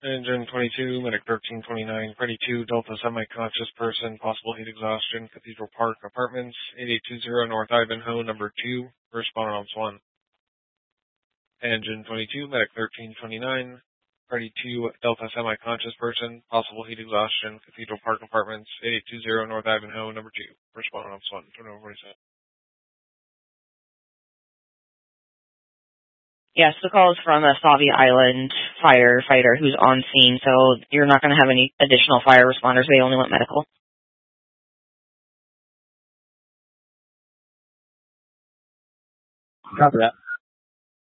Engine 22, Medic 1329, Freddy 2, Delta semi-conscious person, possible heat exhaustion, Cathedral Park Apartments, 8820 North Ivanhoe, number 2, respondent on SWAN. Engine 22, Medic 1329, Freddy 2, Delta semi-conscious person, possible heat exhaustion, Cathedral Park Apartments, 8820 North Ivanhoe, number 2, respondent on SWAN. Turn over what he said. Yes, the call is from a Sauvie Island firefighter who's on scene, so you're not going to have any additional fire responders. They only went medical. Copy that.